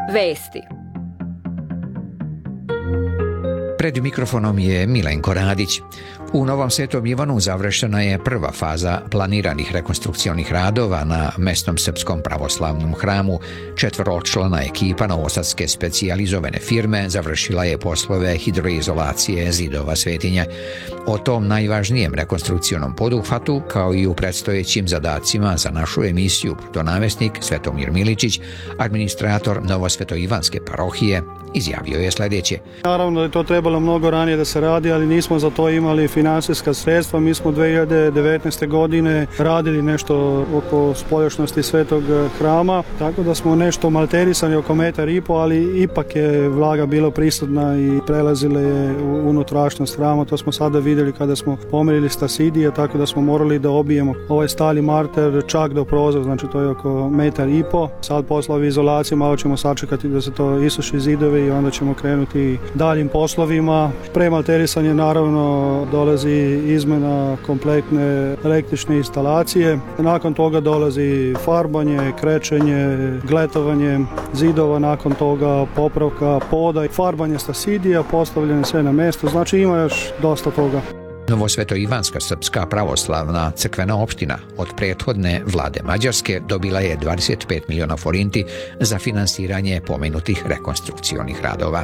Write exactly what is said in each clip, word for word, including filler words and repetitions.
Vesti. Pred mikrofonom je Milenko Radić. U Novom Svetom Ivanu završena je prva faza planiranih rekonstrukcionih radova na mesnom srpskom pravoslavnom hramu. Četvoročlana ekipa novosadske specijalizovane firme završila je poslove hidroizolacije zidova svetinje. O tom najvažnijem rekonstrukcionom poduhvatu, kao i u predstojećim zadacima za našu emisiju Protonamestnik, Svetomir Miličić, administrator Novosvetoivanske parohije, izjavio je sljedeće. Naravno da je to trebalo mnogo ranije da se radi, ali nismo za to imali finansijska sredstva. Mi smo dve hiljade devetnaeste. godine radili nešto oko spoljašnosti svetog hrama, tako da smo nešto malterisani oko metar i po, ali ipak je vlaga bila prisutna i prelazile je u unutrašnjost hrama. To smo sada vidjeli kada smo pomerili stasidije, tako da smo morali da obijemo ovaj stali marter čak do prozora, znači to je oko metar i po. Sad poslovi izolacije, malo ćemo sačekati da se to isuši zidovi i onda ćemo krenuti daljim poslovima. Pre malterisanje naravno dolazi izmena kompletne električne instalacije. Nakon toga dolazi farbanje, krečenje, gletovanje zidova, nakon toga popravka poda, farbanje stasidija, postavljanje sve na mjesto. Znači ima još dosta toga. Novosvetoivanska srpska pravoslavna crkvena opština od prethodne vlade Mađarske dobila je dvadeset pet miliona forinti za finansiranje pomenutih rekonstrukcionih radova.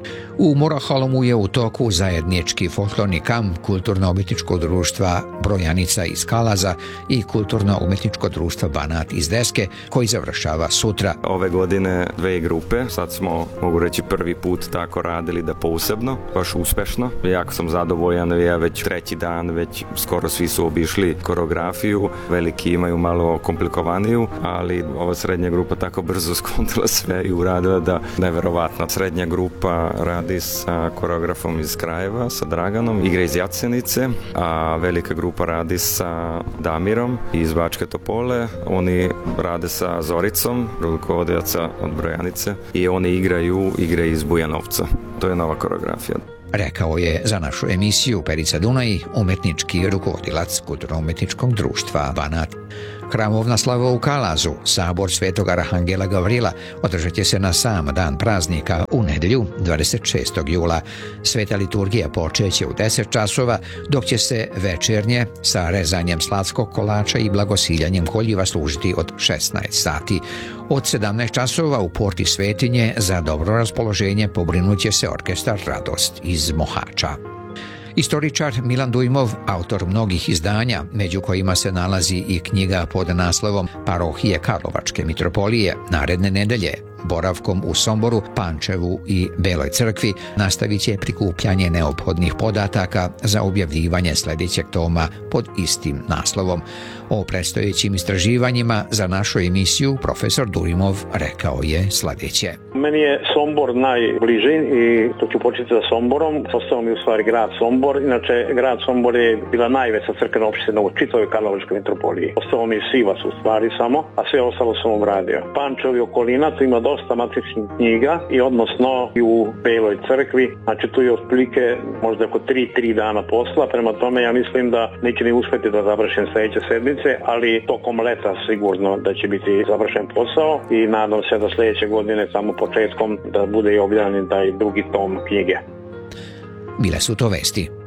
U Muraholomu je u toku zajednički folklorni kamp Kulturno-umetničkog društva Brojanica iz Kalaza i Kulturno-umetničkog društva Banat iz Deske, koji završava sutra. Ove godine dve grupe, sad smo, mogu reći, prvi put tako radili da posebno, baš uspešno. Jako sam zadovoljan, ja već treći dan, već skoro svi su obišli koreografiju, veliki imaju malo komplikovaniju, ali ova srednja grupa tako brzo skontila sve i uradila da neverovatno. Srednja grupa radi sa koreografom iz Krajeva, sa Draganom, igra iz Jacenice, a velika grupa radi sa Damirom iz Bačke Topole. Oni rade sa Zoricom, rukovodioca od Brojanice, i oni igraju igre iz Bujanovca. To je nova koreografija. Rekao je za našu emisiju Perica Dunaj, umetnički rukovodilac Kulturno-umetničkog društva Banat. Hramovna slava u Kalazu, sabor Svetog Arhangela Gavrila, održat će se na sam dan praznika u nedjelju dvadeset šestog jula. Sveta liturgija počeće u deset časova, dok će se večernje sa rezanjem slatskog kolača i blagosiljanjem koljiva služiti od šesnaest sati. Od sedamnaest časova u porti svetinje za dobro raspoloženje pobrinut će se orkestar Radost iz Mohača. Istoričar Milan Dujmov, autor mnogih izdanja, među kojima se nalazi i knjiga pod naslovom Parohije Karlovačke mitropolije, naredne nedelje boravkom u Somboru, Pančevu i Beloj crkvi nastavit će prikupljanje neophodnih podataka za objavljivanje sljedećeg toma pod istim naslovom. O predstojećim istraživanjima za našu emisiju profesor Dujmov rekao je sljedeće. Meni je Sombor najbliži i to ću početi sa Somborom. Ostao mi u stvari grad Sombor. Inače, grad Sombor je bila najveća crkvena opština u čitavoj Karlovačkoj mitropoliji. Ostao mi Sivac u stvari samo, a sve ostalo sam obradio. Pančev i okolina, tu ima dosta matičnih knjiga i odnosno i u Beloj crkvi. Znači tu je otprilike možda oko tri, tri dana posla. Prema tome ja mislim da neće ni uspjeti da završim sljedeće sedmice, ali tokom leta sigurno da će biti završen posao i nadam se da sljedeće godine samo početkom da bude i objavljen taj drugi tom knjige. Bile su to vesti.